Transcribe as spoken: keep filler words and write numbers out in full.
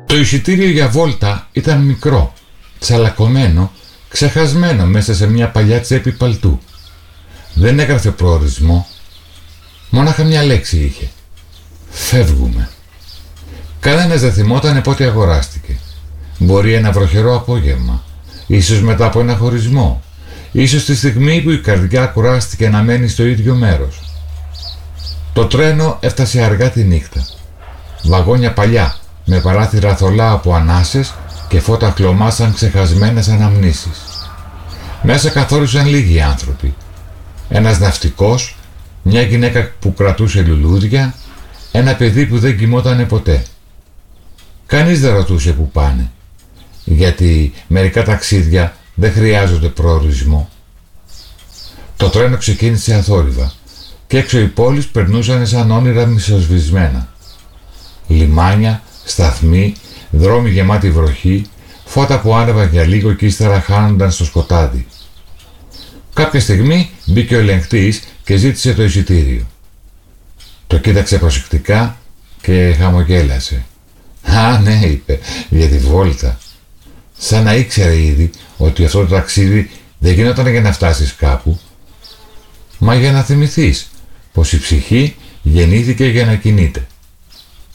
Το εισιτήριο για βόλτα ήταν μικρό, τσαλακωμένο, ξεχασμένο μέσα σε μια παλιά τσέπη παλτού. Δεν έγραφε προορισμό, μόναχα μια λέξη είχε. Φεύγουμε. Κανένας δεν θυμότανε πότε αγοράστηκε. Μπορεί ένα βροχερό απόγευμα, ίσως μετά από ένα χωρισμό, ίσως τη στιγμή που η καρδιά κουράστηκε να μένει στο ίδιο μέρος. Το τρένο έφτασε αργά τη νύχτα. Βαγόνια παλιά, με παράθυρα θολά από ανάσες και φώτα χλωμά σαν ξεχασμένες αναμνήσεις. Μέσα καθόρισαν λίγοι άνθρωποι. Ένας ναυτικός, μια γυναίκα που κρατούσε λουλούδια, ένα παιδί που δεν κοιμότανε ποτέ. Κανείς δεν ρωτούσε που πάνε, γιατί μερικά ταξίδια δεν χρειάζονται προορισμό. Το τρένο ξεκίνησε αθόρυβα και έξω οι πόλεις περνούσαν σαν όνειρα μισοσβησμένα. Λιμάνια, σταθμοί, δρόμοι γεμάτοι βροχή, φώτα που άνεβαν για λίγο και ύστερα χάνονταν στο σκοτάδι. Κάποια στιγμή μπήκε ο ελεγκτής και ζήτησε το εισιτήριο. Το κοίταξε προσεκτικά και χαμογέλασε. «Α, ναι», είπε, «για τη βόλτα». Σαν να ήξερε ήδη ότι αυτό το ταξίδι δεν γινόταν για να φτάσεις κάπου, μα για να θυμηθείς πως η ψυχή γεννήθηκε για να κινείται.